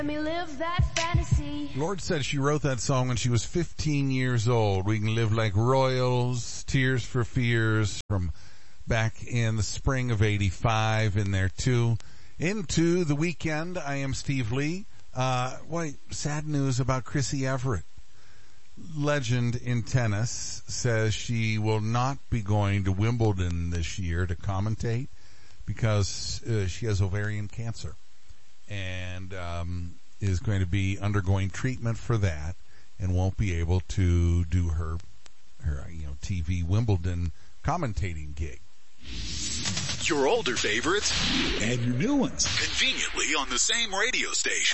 Let me live that fantasy. Lord said she wrote that song when she was 15 years old. We can live like royals, Tears for Fears from back in the spring of 85 in there too. Into the weekend, I am Steve Lee. Sad news about Chrissy Everett. Legend in tennis says she will not be going to Wimbledon this year to commentate because she has ovarian cancer and is going to be undergoing treatment for that and won't be able to do her TV Wimbledon commentating gig. Your older favorites and your new ones conveniently on the same radio station.